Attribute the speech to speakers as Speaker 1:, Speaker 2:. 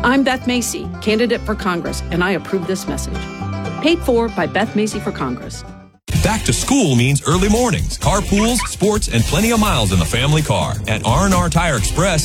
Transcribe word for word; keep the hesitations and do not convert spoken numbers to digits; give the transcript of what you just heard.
Speaker 1: I'm Beth Macy, candidate for Congress, and I approve this message. Paid for by Beth Macy for Congress.
Speaker 2: Back to school means early mornings, carpools, sports, and plenty of miles in the family car. At R and R Tire Express,